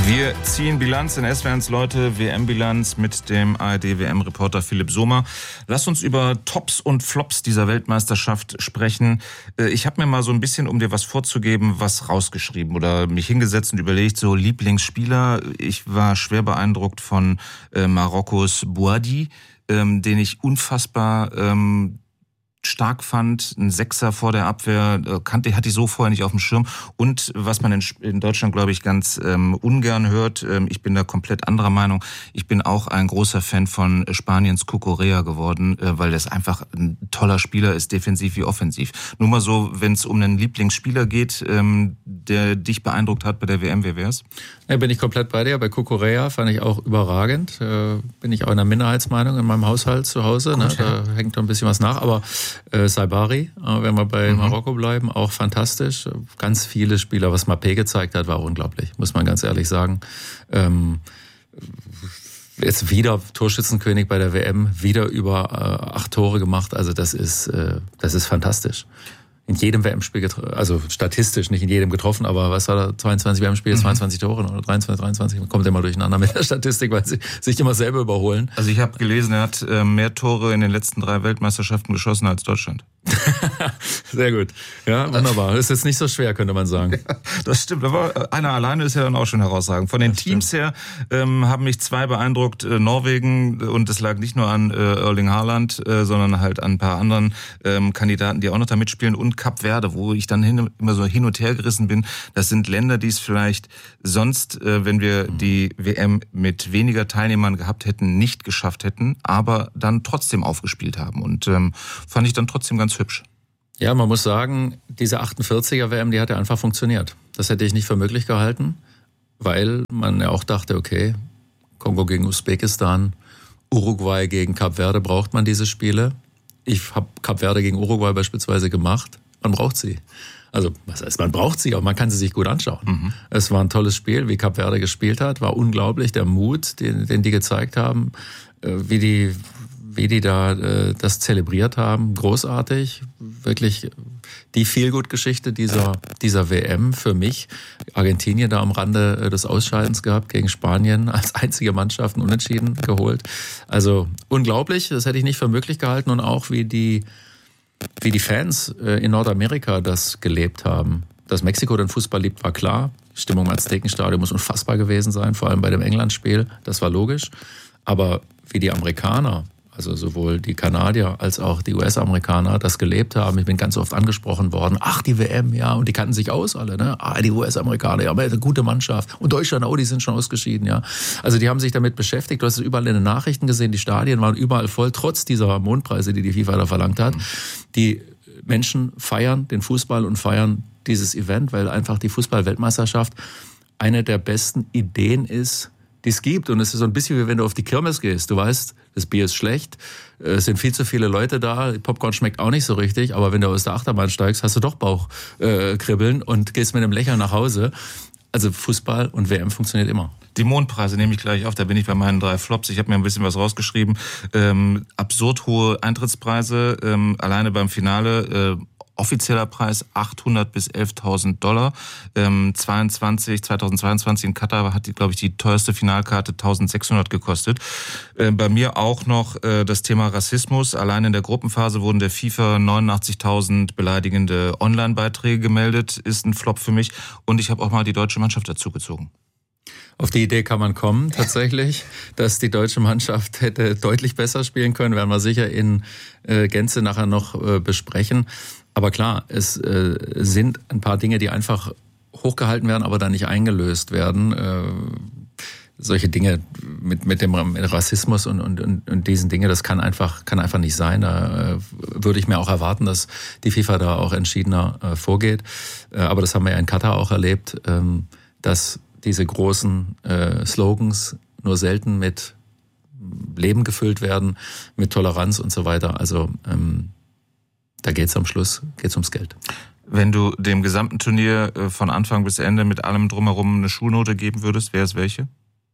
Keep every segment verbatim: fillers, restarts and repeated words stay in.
Wir ziehen Bilanz in S W R eins Leute, W M-Bilanz mit dem A R D-W M-Reporter Philipp Sommer. Lass uns über Tops und Flops dieser Weltmeisterschaft sprechen. Ich habe mir mal so ein bisschen, um dir was vorzugeben, was rausgeschrieben oder mich hingesetzt und überlegt, so Lieblingsspieler. Ich war schwer beeindruckt von äh, Marokkos Bouhaddi, ähm, den ich unfassbar ähm, stark fand, ein Sechser vor der Abwehr, kannte, hatte ich so vorher nicht auf dem Schirm. Und was man in, in Deutschland, glaube ich, ganz ähm, ungern hört, ähm, ich bin da komplett anderer Meinung, ich bin auch ein großer Fan von Spaniens Cucurella geworden, äh, weil das einfach ein toller Spieler ist, defensiv wie offensiv. Nur mal so, wenn es um einen Lieblingsspieler geht, ähm, der dich beeindruckt hat bei der W M, wer wär's? Ja, bin ich komplett bei dir. Bei Cucurella fand ich auch überragend. Äh, bin ich auch in einer Minderheitsmeinung in meinem Haushalt zu Hause. Gut, ne? Da ja. hängt noch ein bisschen was nach, aber Äh, Saibari, äh, wenn wir bei mhm. Marokko bleiben, auch fantastisch. Ganz viele Spieler, was Mbappé gezeigt hat, war unglaublich, muss man ganz ehrlich sagen. Ähm, jetzt wieder Torschützenkönig bei der W M, wieder über äh, acht Tore gemacht. Also das ist, äh, das ist fantastisch. In jedem W M-Spiel, getro- also statistisch nicht in jedem getroffen, aber was war da, zweiundzwanzig W M-Spiele, mhm. zweiundzwanzig Tore oder dreiundzwanzig, dreiundzwanzig, man kommt immer durcheinander mit der Statistik, weil sie sich immer selber überholen. Also ich habe gelesen, er hat äh, mehr Tore in den letzten drei Weltmeisterschaften geschossen als Deutschland. Sehr gut. Ja, wunderbar. Das ist jetzt nicht so schwer, könnte man sagen. Ja, das stimmt, aber einer alleine ist ja dann auch schon herausragend. Von den das Teams stimmt. her ähm, haben mich zwei beeindruckt. Äh, Norwegen, und das lag nicht nur an äh, Erling Haaland, äh, sondern halt an ein paar anderen ähm, Kandidaten, die auch noch da mitspielen, und Kap Verde, wo ich dann hin, immer so hin und her gerissen bin. Das sind Länder, die es vielleicht sonst, äh, wenn wir mhm. die W M mit weniger Teilnehmern gehabt hätten, nicht geschafft hätten, aber dann trotzdem aufgespielt haben. Und ähm, fand ich dann trotzdem ganz hübsch. Ja, man muss sagen, diese achtundvierziger W M, die hat ja einfach funktioniert. Das hätte ich nicht für möglich gehalten, weil man ja auch dachte, okay, Kongo gegen Usbekistan, Uruguay gegen Kap Verde, braucht man diese Spiele. Ich habe Kap Verde gegen Uruguay beispielsweise gemacht. Man braucht sie. Also, was heißt, man braucht sie, aber man kann sie sich gut anschauen. Mhm. Es war ein tolles Spiel, wie Kap Verde gespielt hat, war unglaublich, der Mut, den, den die gezeigt haben, wie die wie die da äh, das zelebriert haben, großartig, wirklich die Feelgood-Geschichte dieser dieser W M für mich. Argentinien da am Rande des Ausscheidens gehabt gegen Spanien, als einzige Mannschaft ein Unentschieden geholt. Also unglaublich, das hätte ich nicht für möglich gehalten, und auch wie die wie die Fans äh, in Nordamerika das gelebt haben. Dass Mexiko den Fußball liebt, war klar. Die Stimmung im Aztekenstadion muss unfassbar gewesen sein, vor allem bei dem England-Spiel, das war logisch. Aber wie die Amerikaner, also sowohl die Kanadier als auch die U S-Amerikaner das gelebt haben. Ich bin ganz oft angesprochen worden, ach, die W M, ja, und die kannten sich aus alle, ne? Ah, die U S-Amerikaner, ja, aber eine gute Mannschaft. Und Deutschland, oh, die sind schon ausgeschieden, ja. Also die haben sich damit beschäftigt. Du hast es überall in den Nachrichten gesehen, die Stadien waren überall voll, trotz dieser Mondpreise, die die FIFA da verlangt hat. Die Menschen feiern den Fußball und feiern dieses Event, weil einfach die Fußball-Weltmeisterschaft eine der besten Ideen ist, die es gibt. Und es ist so ein bisschen wie wenn du auf die Kirmes gehst. Du weißt, das Bier ist schlecht, es sind viel zu viele Leute da, Popcorn schmeckt auch nicht so richtig, aber wenn du aus der Achterbahn steigst, hast du doch Bauchkribbeln äh, und gehst mit einem Lächeln nach Hause. Also Fußball und W M funktioniert immer. Die Mondpreise nehme ich gleich auf, da bin ich bei meinen drei Flops. Ich habe mir ein bisschen was rausgeschrieben. Ähm, absurd hohe Eintrittspreise, ähm, alleine beim Finale, äh, offizieller Preis achthundert bis elftausend Dollar. Ähm, zweiundzwanzig, zweitausendzweiundzwanzig in Katar hat die, glaube ich, die teuerste Finalkarte eintausendsechshundert gekostet. Äh, bei mir auch noch äh, das Thema Rassismus. Allein in der Gruppenphase wurden der FIFA neunundachtzigtausend beleidigende Online-Beiträge gemeldet. Ist ein Flop für mich. Und ich habe auch mal die deutsche Mannschaft dazugezogen. Auf die Idee kann man kommen, tatsächlich, dass die deutsche Mannschaft hätte deutlich besser spielen können, werden wir sicher in äh, Gänze nachher noch äh, besprechen. Aber klar, es äh, sind ein paar Dinge, die einfach hochgehalten werden, aber dann nicht eingelöst werden. Äh, solche Dinge mit mit dem Rassismus und und und diesen Dinge, das kann einfach kann einfach nicht sein. Da äh, würde ich mir auch erwarten, dass die FIFA da auch entschiedener äh, vorgeht. Äh, aber das haben wir ja in Katar auch erlebt, ähm, dass diese großen äh, Slogans nur selten mit Leben gefüllt werden, mit Toleranz und so weiter. Also ähm, da geht's am Schluss, geht's ums Geld. Wenn du dem gesamten Turnier von Anfang bis Ende mit allem drumherum eine Schulnote geben würdest, wäre es welche?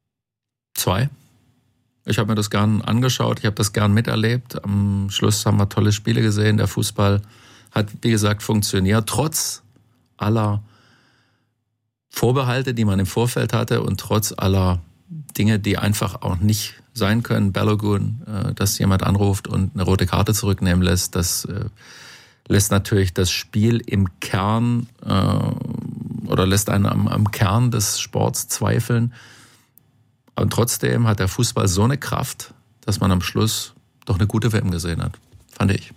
Zwei. Ich habe mir das gern angeschaut, ich habe das gern miterlebt. Am Schluss haben wir tolle Spiele gesehen. Der Fußball hat, wie gesagt, funktioniert, trotz aller Vorbehalte, die man im Vorfeld hatte und trotz aller Dinge, die einfach auch nicht sein können, Balogun, äh, dass jemand anruft und eine rote Karte zurücknehmen lässt, das äh, lässt natürlich das Spiel im Kern äh, oder lässt einen am, am Kern des Sports zweifeln. Aber trotzdem hat der Fußball so eine Kraft, dass man am Schluss doch eine gute W M gesehen hat, fand ich.